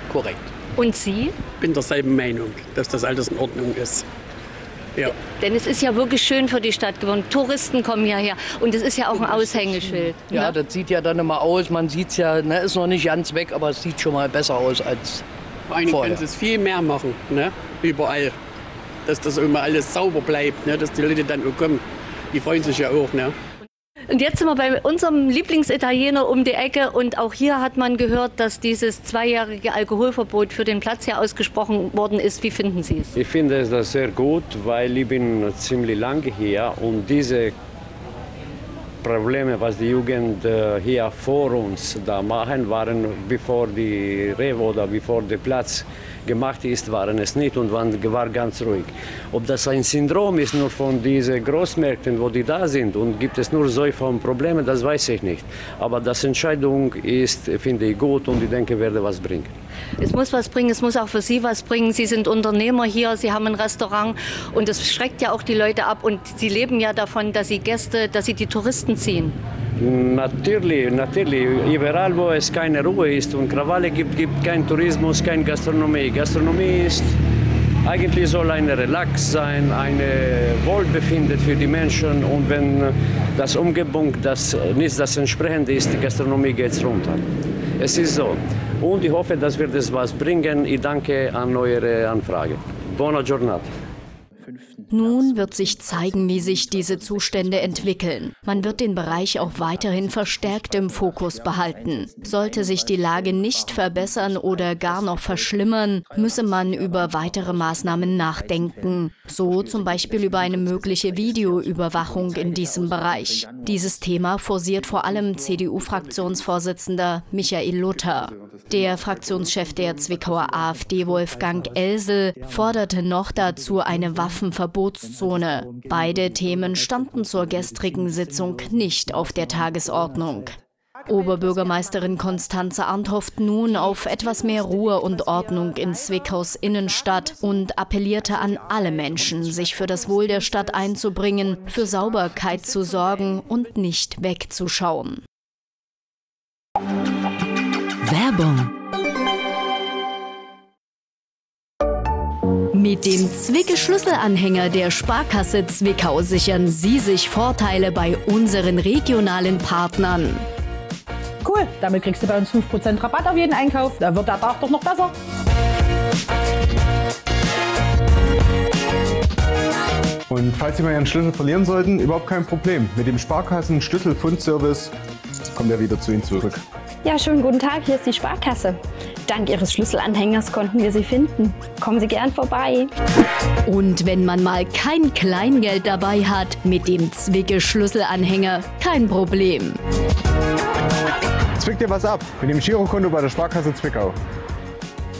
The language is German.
korrekt. Und Sie? Ich bin derselben Meinung, dass das alles in Ordnung ist. Ja. Denn es ist ja wirklich schön für die Stadt geworden. Touristen kommen hierher und es ist ja auch ein Aushängeschild. Ja, ne? Das sieht ja dann immer aus, man sieht es ja, ne, ist noch nicht ganz weg, aber es sieht schon mal besser aus als Vor allem vorher. können sie es viel mehr machen, ne? Überall. Dass das immer alles sauber bleibt, ne? Dass die Leute dann auch kommen. Die freuen sich ja auch. Ne? Und jetzt sind wir bei unserem Lieblingsitaliener um die Ecke und auch hier hat man gehört, dass dieses 2-jährige Alkoholverbot für den Platz hier ausgesprochen worden ist. Wie finden Sie es? Ich finde das sehr gut, weil ich bin ziemlich lange hier und diese Probleme, was die Jugend hier vor uns da machen, waren bevor die Revo oder bevor der Platz gemacht ist, waren es nicht und war ganz ruhig. Ob das ein Syndrom ist nur von diesen Großmärkten, wo die da sind und gibt es nur solche Probleme, das weiß ich nicht. Aber das Entscheidung ist, finde ich gut und ich denke, werde was bringen. Es muss was bringen, es muss auch für Sie was bringen. Sie sind Unternehmer hier, Sie haben ein Restaurant und das schreckt ja auch die Leute ab und Sie leben ja davon, dass Sie Gäste, dass Sie die Touristen ziehen. Natürlich. Überall, wo es keine Ruhe ist und Krawalle gibt, gibt kein Tourismus, keine Gastronomie. Gastronomie ist, eigentlich soll ein Relax sein, ein Wohlbefinden für die Menschen. Und wenn das Umgebung das nicht das entsprechend ist, die Gastronomie geht runter. Es ist so. Und ich hoffe, dass wir das was bringen. Ich danke an eure Anfrage. Buona giornata. Nun wird sich zeigen, wie sich diese Zustände entwickeln. Man wird den Bereich auch weiterhin verstärkt im Fokus behalten. Sollte sich die Lage nicht verbessern oder gar noch verschlimmern, müsse man über weitere Maßnahmen nachdenken. So zum Beispiel über eine mögliche Videoüberwachung in diesem Bereich. Dieses Thema forciert vor allem CDU-Fraktionsvorsitzender Michael Luther. Der Fraktionschef der Zwickauer AfD, Wolfgang Elsel, forderte noch dazu eine Waffenverbotszone. Beide Themen standen zur gestrigen Sitzung nicht auf der Tagesordnung. Oberbürgermeisterin Constanze Arndt hofft nun auf etwas mehr Ruhe und Ordnung in Zwickaus Innenstadt und appellierte an alle Menschen, sich für das Wohl der Stadt einzubringen, für Sauberkeit zu sorgen und nicht wegzuschauen. Werbung. Mit dem Zwicke-Schlüsselanhänger der Sparkasse Zwickau sichern Sie sich Vorteile bei unseren regionalen Partnern. Cool, damit kriegst du bei uns 5% Rabatt auf jeden Einkauf. Da wird der Tag doch noch besser. Und falls Sie mal Ihren Schlüssel verlieren sollten, überhaupt kein Problem. Mit dem Sparkassen-Schlüsselfundservice kommt er wieder zu Ihnen zurück. Ja, schönen guten Tag, hier ist die Sparkasse. Dank Ihres Schlüsselanhängers konnten wir Sie finden. Kommen Sie gern vorbei. Und wenn man mal kein Kleingeld dabei hat, mit dem Zwicke-Schlüsselanhänger kein Problem. Zwick dir was ab mit dem Girokonto bei der Sparkasse Zwickau.